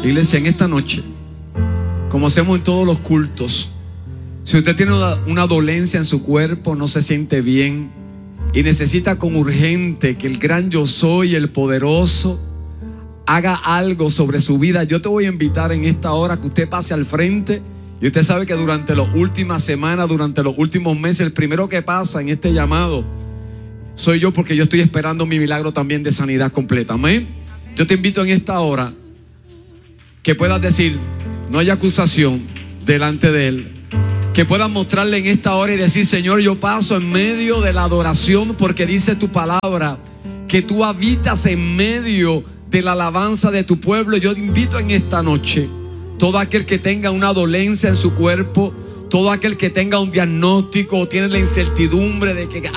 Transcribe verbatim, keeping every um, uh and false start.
Iglesia, en esta noche, como hacemos en todos los cultos, si usted tiene una, una dolencia en su cuerpo, no se siente bien y necesita con urgente que el gran yo soy, el poderoso, haga algo sobre su vida, yo te voy a invitar en esta hora que usted pase al frente. Y usted sabe que durante las últimas semanas, durante los últimos meses, el primero que pasa en este llamado soy yo, porque yo estoy esperando mi milagro también de sanidad completa. Amén. Yo te invito en esta hora que puedas decir, no hay acusación delante de Él, que puedas mostrarle en esta hora y decir: Señor, yo paso en medio de la adoración, porque dice tu palabra que tú habitas en medio de la alabanza de tu pueblo. Yo te invito en esta noche, todo aquel que tenga una dolencia en su cuerpo, todo aquel que tenga un diagnóstico o tiene la incertidumbre de que